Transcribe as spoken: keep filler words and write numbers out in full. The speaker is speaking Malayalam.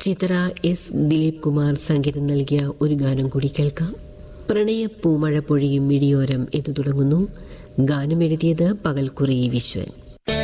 ചിത്ര എസ് ദിലീപ് കുമാർ സംഗീതം നൽകിയ ഒരു ഗാനം കൂടി കേൾക്കാം. പ്രണയ പൂമഴ പൊഴിയും മിഴിയോരം എന്നു തുടങ്ങുന്നു. ഗാനം എഴുതിയത് പകൽക്കുറി വിശ്വൻ.